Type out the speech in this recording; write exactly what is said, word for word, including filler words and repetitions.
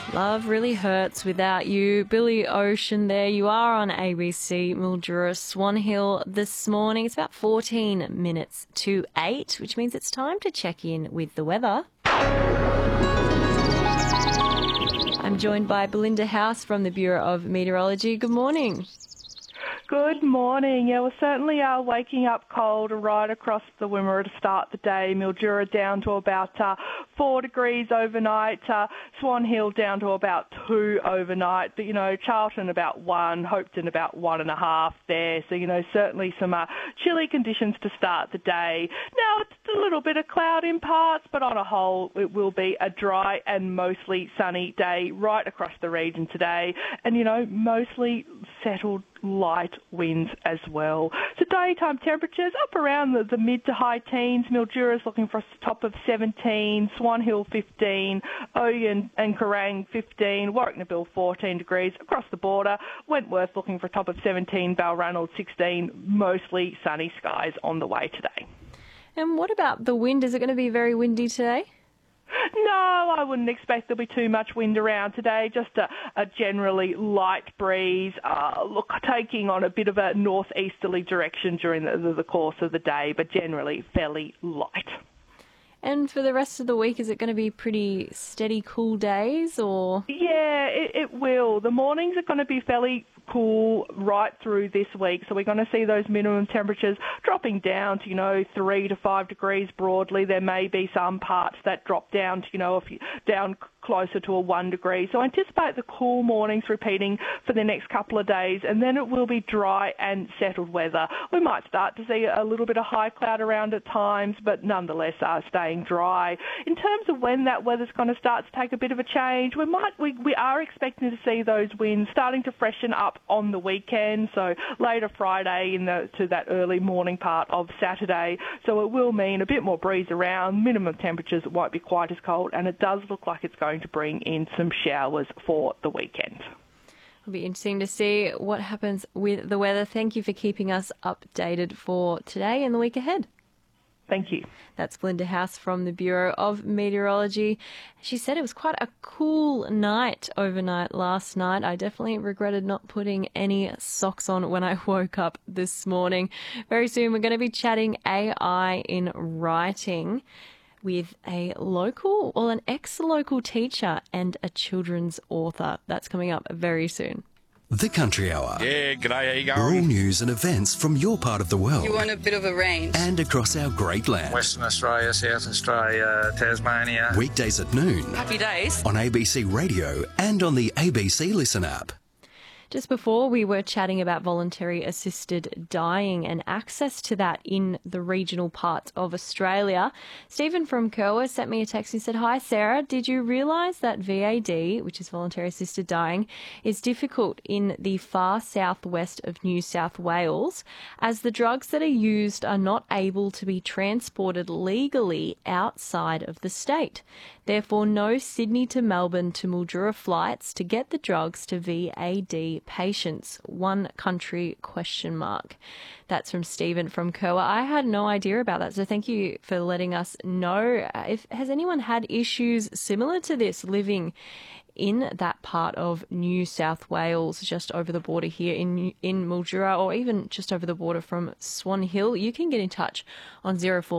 Love really hurts without you. Billy Ocean there. You are on A B C Mildura Swan Hill this morning. It's about fourteen minutes to eight, which means it's time to check in with the weather. I'm joined by Belinda House from the Bureau of Meteorology. Good morning. Good morning. Yeah, we certainly are waking up cold right across the Wimmera to start the day. Mildura down to about uh, four degrees overnight. Uh, Swan Hill down to about two overnight. But, you know, Charlton about one, Hopetoun about one and a half there. So, you know, certainly some uh, chilly conditions to start the day. Now, it's a little bit of cloud in parts, but on a whole, it will be a dry and mostly sunny day right across the region today. And, you know, mostly settled light winds as well. So daytime temperatures up around the, the mid to high teens. Mildura is looking for a top of seventeen, Swan Hill fifteen, Oyen and Kerrang fifteen, Warwick-Nabil fourteen degrees across the border. Wentworth looking for a top of seventeen, Balranald sixteen, mostly sunny skies on the way today. And what about the wind? Is it going to be very windy today? No, I wouldn't expect there'll be too much wind around today, just a, a generally light breeze, uh, look, taking on a bit of a northeasterly direction during the, the, the course of the day, but generally fairly light. And for the rest of the week, is it going to be pretty steady, cool days, or...? Yeah, it, it will. The mornings are going to be fairly cool right through this week, so we're going to see those minimum temperatures dropping down to, you know, three to five degrees broadly. There may be some parts that drop down to, you know, if you, down closer to a one degree. So I anticipate the cool mornings repeating for the next couple of days, and then it will be dry and settled weather. We might start to see a little bit of high cloud around at times, but nonetheless are staying dry. In terms of when that weather's going to start to take a bit of a change, we might we, we are expecting to see those winds starting to freshen up on the weekend, so later Friday in the to that early morning part of Saturday. So it will mean a bit more breeze around, minimum temperatures won't be quite as cold, and it does look like it's going to bring in some showers for the weekend. It'll be interesting to see what happens with the weather. Thank you for keeping us updated for today and the week ahead. Thank you. That's Belinda House from the Bureau of Meteorology. She said it was quite a cool night overnight last night. I definitely regretted not putting any socks on when I woke up this morning. Very soon we're going to be chatting A I in writing with a local, well, an ex-local teacher and a children's author. That's coming up very soon. The Country Hour. Yeah, g'day, how you going? Rural news and events from your part of the world. You want a bit of a range. And across our great land. Western Australia, South Australia, Tasmania. Weekdays at noon. Happy days. On A B C Radio and on the A B C Listen app. Just before, we were chatting about voluntary assisted dying and access to that in the regional parts of Australia. Stephen from Kerwa sent me a text and said, "Hi Sarah, did you realise that V A D, which is voluntary assisted dying, is difficult in the far southwest of New South Wales, as the drugs that are used are not able to be transported legally outside of the state. Therefore, no Sydney to Melbourne to Mildura flights to get the drugs to V A D patients. One country question mark." That's from Stephen from Kerwa. I had no idea about that, so thank you for letting us know. If has anyone had issues similar to this living in that part of New South Wales, just over the border here in in Mildura, or even just over the border from Swan Hill? You can get in touch on zero four